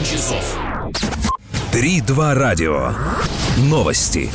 часов. 3-2 радио. Новости.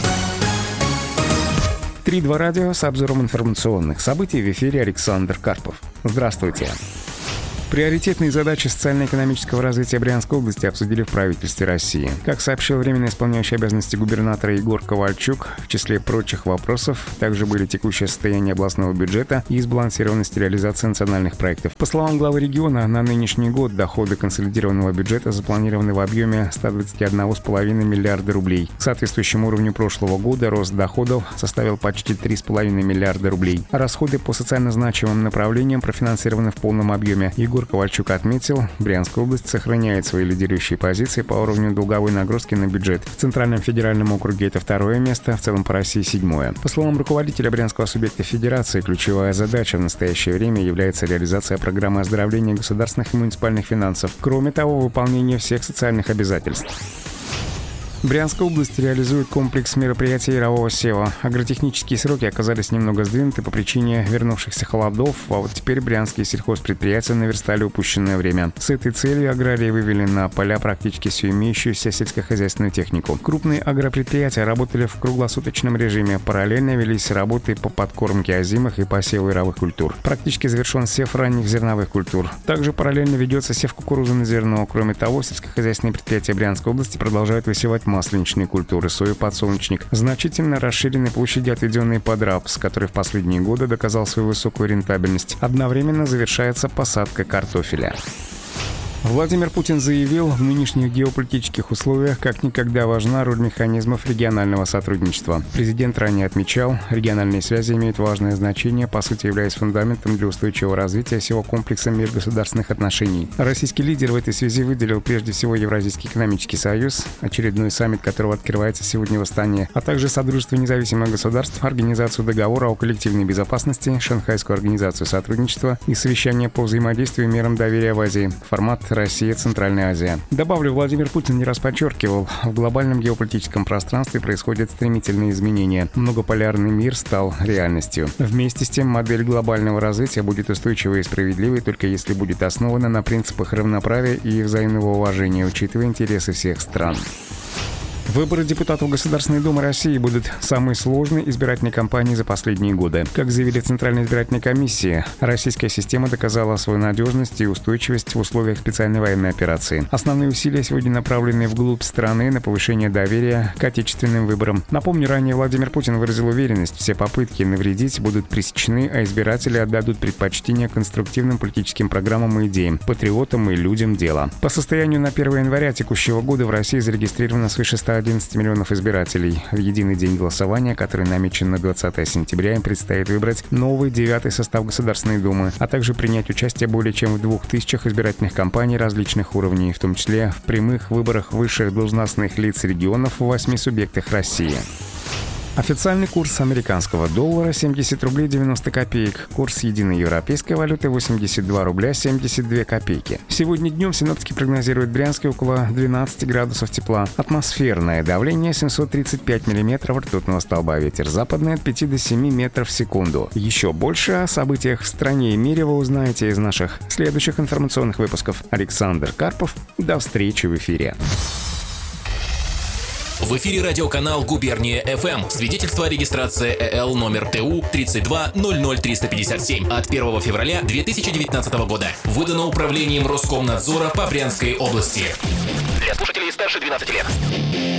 3-2 радио с обзором информационных событий. В эфире Александр Карпов. Здравствуйте. Приоритетные задачи социально-экономического развития Брянской области обсудили в правительстве России. Как сообщил временно исполняющий обязанности губернатора Егор Ковальчук, в числе прочих вопросов также были текущее состояние областного бюджета и сбалансированность реализации национальных проектов. По словам главы региона, на нынешний год доходы консолидированного бюджета запланированы в объеме 121,5 миллиарда рублей. К соответствующему уровню прошлого года рост доходов составил почти 3,5 миллиарда рублей. А расходы по социально значимым направлениям профинансированы в полном объеме. Егор Ковальчук отметил, Брянская область сохраняет свои лидирующие позиции по уровню долговой нагрузки на бюджет. В Центральном федеральном округе это 2-е место, в целом по России 7-е. По словам руководителя Брянского субъекта федерации, ключевая задача в настоящее время является реализация программы оздоровления государственных и муниципальных финансов. Кроме того, выполнение всех социальных обязательств. Брянская область реализует комплекс мероприятий ярового сева. Агротехнические сроки оказались немного сдвинуты по причине вернувшихся холодов, а вот теперь брянские сельхозпредприятия наверстали упущенное время. С этой целью аграрии вывели на поля практически всю имеющуюся сельскохозяйственную технику. Крупные агропредприятия работали в круглосуточном режиме. Параллельно велись работы по подкормке озимых и посеву яровых культур. Практически завершен сев ранних зерновых культур. Также параллельно ведется сев кукурузы на зерно. Кроме того, сельскохозяйственные предприятия Брянской области продолжают высевать масленичные культуры, сою, подсолнечник. Значительно расширены площади, отведенные под рапс, который в последние годы доказал свою высокую рентабельность. Одновременно завершается посадка картофеля. Владимир Путин заявил, в нынешних геополитических условиях как никогда важна роль механизмов регионального сотрудничества. Президент ранее отмечал, региональные связи имеют важное значение, по сути являясь фундаментом для устойчивого развития всего комплекса межгосударственных отношений. Российский лидер в этой связи выделил прежде всего Евразийский экономический союз, очередной саммит которого открывается сегодня в Астане, а также Содружество независимых государств, Организацию договора о коллективной безопасности, Шанхайскую организацию сотрудничества и совещание по взаимодействию и мерам доверия в Азии. Формат Россия, Центральная Азия. Добавлю, Владимир Путин не раз подчеркивал, в глобальном геополитическом пространстве происходят стремительные изменения. Многополярный мир стал реальностью. Вместе с тем, модель глобального развития будет устойчивой и справедливой, только если будет основана на принципах равноправия и взаимного уважения, учитывая интересы всех стран. Выборы депутатов Государственной Думы России будут самой сложной избирательной кампанией за последние годы. Как заявили в Центральной избирательной комиссии, российская система доказала свою надежность и устойчивость в условиях специальной военной операции. Основные усилия сегодня направлены вглубь страны на повышение доверия к отечественным выборам. Напомню, ранее Владимир Путин выразил уверенность, все попытки навредить будут пресечены, а избиратели отдадут предпочтение конструктивным политическим программам и идеям, патриотам и людям дела. По состоянию на 1 января текущего года в России зарегистрировано свыше 111 миллионов избирателей. В единый день голосования, который намечен на 20 сентября, им предстоит выбрать новый 9-й состав Государственной Думы, а также принять участие более чем в 2000 избирательных кампаний различных уровней, в том числе в прямых выборах высших должностных лиц регионов в 8 субъектах России. Официальный курс американского доллара 70 рублей 90 копеек. Курс единой европейской валюты 82 рубля 72 копейки. Сегодня днем синоптики прогнозируют в Брянске около 12 градусов тепла. Атмосферное давление 735 миллиметров ртутного столба. Ветер западный от 5 до 7 метров в секунду. Еще больше о событиях в стране и мире вы узнаете из наших следующих информационных выпусков. Александр Карпов. До встречи в эфире. В эфире радиоканал «Губерния ФМ». Свидетельство о регистрации ЭЛ номер ТУ 3200357 от 1 февраля 2019 года. Выдано управлением Роскомнадзора по Брянской области. Для слушателей старше 12 лет.